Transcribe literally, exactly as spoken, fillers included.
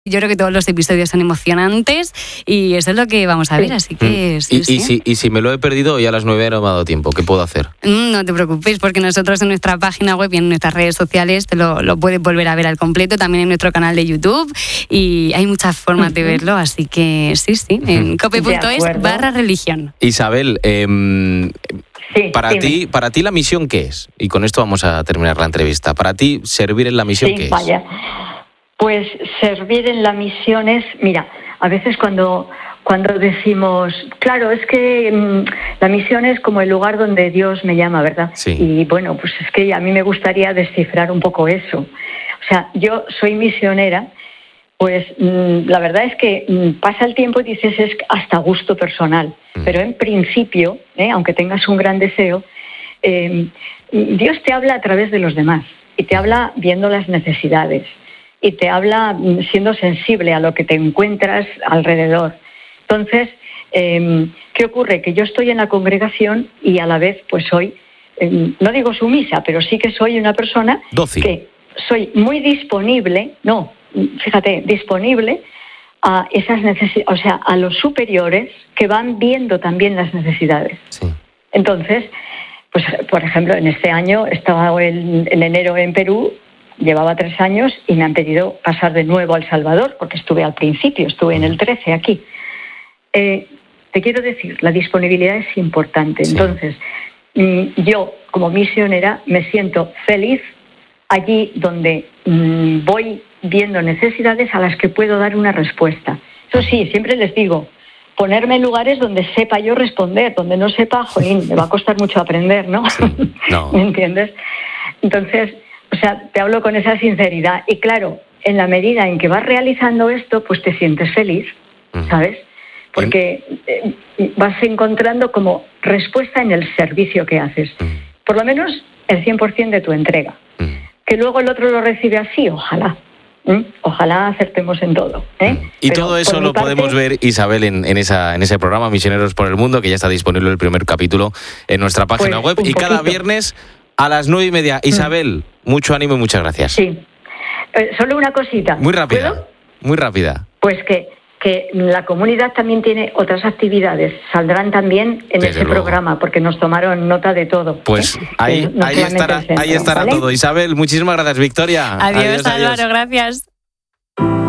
Yo creo que todos los episodios son emocionantes y eso es lo que vamos a ver, así que mm. sí, y, sí. Y, si, y si me lo he perdido y a las nueve no me ha dado tiempo, ¿qué puedo hacer? No te preocupes, porque nosotros en nuestra página web y en nuestras redes sociales te lo, lo puedes volver a ver al completo, también en nuestro canal de YouTube, y hay muchas formas uh-huh. de verlo, así que sí, sí, en cope punto es barra religión. Isabel, eh, sí, para dime. ti, para ti la misión, ¿qué es? Y con esto vamos a terminar la entrevista. Para ti, servir en la misión, sí, ¿qué es? Vaya. Pues servir en la misión es, mira, a veces cuando, cuando decimos, claro, es que mmm, la misión es como el lugar donde Dios me llama, ¿verdad? Sí. Y bueno, pues es que a mí me gustaría descifrar un poco eso. O sea, yo soy misionera, pues mmm, la verdad es que mmm, pasa el tiempo y dices es hasta gusto personal, mm. pero en principio, ¿eh? aunque tengas un gran deseo, eh, Dios te habla a través de los demás y te habla viendo las necesidades. Y te habla siendo sensible a lo que te encuentras alrededor. Entonces, eh, ¿qué ocurre? Que yo estoy en la congregación y a la vez pues soy, eh, no digo sumisa, pero sí que soy una persona Dócil. Que soy muy disponible, no, fíjate, disponible a esas necesidades, o sea, a los superiores que van viendo también las necesidades. Sí. Entonces, pues por ejemplo, en este año estaba en, en enero en Perú. Llevaba tres años y me han pedido pasar de nuevo a El Salvador, porque estuve al principio, estuve en el trece aquí. Eh, te quiero decir, la disponibilidad es importante. Sí. Entonces, yo como misionera me siento feliz allí donde mmm, voy viendo necesidades a las que puedo dar una respuesta. Eso sí, siempre les digo, ponerme en lugares donde sepa yo responder, donde no sepa, jolín, me va a costar mucho aprender, ¿no? Sí. No. ¿Me entiendes? Entonces, o sea, te hablo con esa sinceridad. Y claro, en la medida en que vas realizando esto, pues te sientes feliz, ¿sabes? Porque eh, vas encontrando como respuesta en el servicio que haces. Por lo menos el cien por ciento de tu entrega. Que luego el otro lo recibe así, ojalá. ¿Mm? Ojalá acertemos en todo, ¿eh? Y Pero todo eso lo parte... podemos ver, Isabel, en, en, esa, en ese programa Misioneros por el Mundo, que ya está disponible el primer capítulo en nuestra página pues, web. Y poquito. Cada viernes a las nueve y media. Isabel, mm. mucho ánimo y muchas gracias. Sí. Eh, solo una cosita. Muy rápida. ¿Puedo? Muy rápida. Pues que, que la comunidad también tiene otras actividades. Saldrán también en Desde ese luego. programa, porque nos tomaron nota de todo. Pues ¿eh? ahí, no ahí estará, centro, ahí estará ¿vale? todo. Isabel, muchísimas gracias, Victoria. Adiós, adiós Álvaro, adiós. gracias.